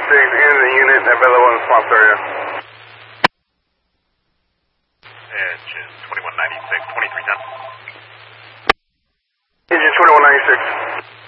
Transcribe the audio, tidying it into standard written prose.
in the unit available in the swamp area. Engine 2196, 2310. Engine 2196.